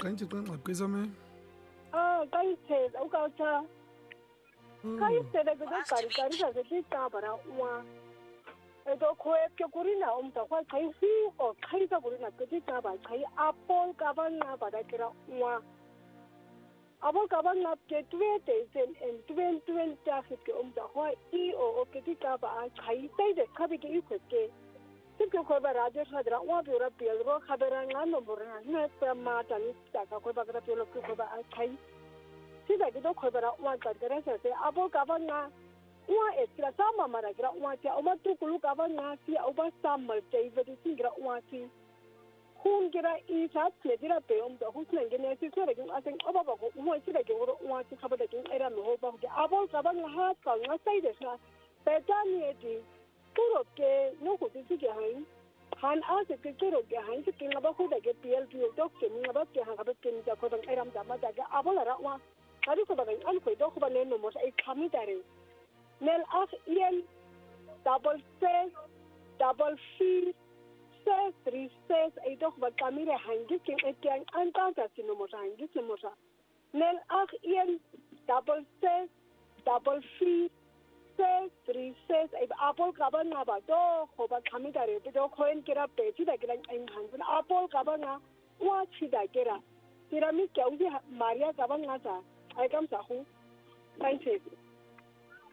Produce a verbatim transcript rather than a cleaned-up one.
kanti qanqa kwesame. Ah, kanti ukaucha. Kai sele ke kari kari sa se ta bara wa. Edo khoe ke kurina om ta kwa kai si o kai ta kurina ke ta ba kai apol ka ban na ba da kira wa. Apol ka ban na ke twete sen en twen twen ta ke om ta kwa I o o ke ta ba kai tai de khabi ke ikwe ke. Siko ko ba radio sadra wa bi ra pi ro khabera ngano borna na pa ma ta ni ta ka ko ba ra pi lo ko ba kai. Sida ke do ko ba ra wa ta gara sa se apol ka ban na wa ekra sama mara gra wa ti o matu kulu ka ba na ti o ba samal te vedi ti gra wa ti hun gra I ta ti gra pe om da hus nang ne ti sere gun asen o ba ba ko mo ti da ke ro wa ti ka ba da kin era no ho ba ke abo ka ba na ha ka na sai de sa pe ta ni ti puro ke no ko ti ti ke han han a se ke ro ke han ti ke na ba ko da ke piel ti do ke ni ba ke ha ka ba ke ni da ko da era da ma da ke abo la ra wa ka ri ko ba an ko do ko ba ne no mo sai khami da re Nel ach ien double six double six six three six e doch wat kamire hangi king etian antanta sinomo hangi sinomo Nel ach ien double six double six six three six e apol kaban na ba do ho ba kamida re do khoen kira pe chi da kira en hangi apol kaban na wa chi da kira tirami kyau di maria kaban na ta ai kam sa hu thank you